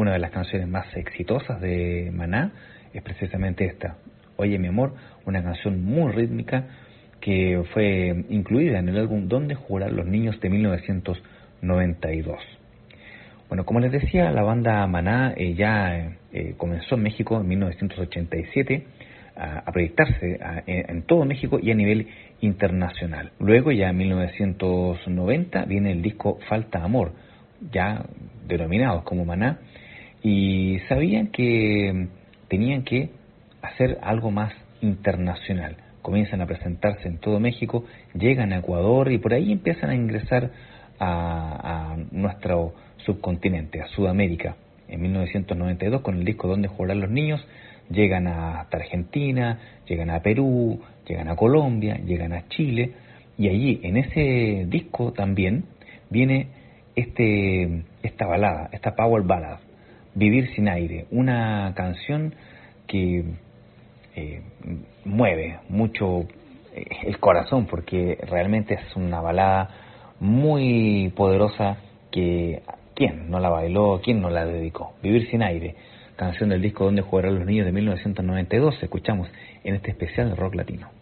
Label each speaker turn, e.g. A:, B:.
A: una de las canciones más exitosas de Maná es precisamente esta, Oye mi amor, una canción muy rítmica que fue incluida en el álbum Donde jugarán los niños de 1992. Bueno, como les decía, la banda Maná ya comenzó en México en 1987 a proyectarse en todo México y a nivel internacional. Luego, ya en 1990, viene el disco Falta Amor, ya denominados como Maná, y sabían que tenían que hacer algo más internacional. Comienzan a presentarse en todo México, llegan a Ecuador y por ahí empiezan a ingresar a nuestro subcontinente, a Sudamérica. En 1992, con el disco Donde jugarán los niños, llegan hasta Argentina, llegan a Perú, llegan a Colombia, llegan a Chile, y allí en ese disco también viene esta balada, esta power ballad, Vivir sin aire, una canción que mueve mucho el corazón, porque realmente es una balada muy poderosa que ¿quién no la bailó? ¿Quién no la dedicó? Vivir sin aire, canción del disco Donde jugarán los niños de 1992, escuchamos en este especial de rock latino.